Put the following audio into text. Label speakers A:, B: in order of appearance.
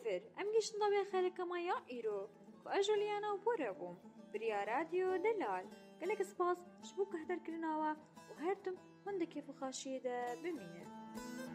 A: مسافر ام گیشتن دا خلک مایا ایرو کو اجلیانا و بورا بوم بریا رادیو دلال گلک سپاس شبو که هدر کرناوا و هرتم هنده کیف و خاشیده بمینه.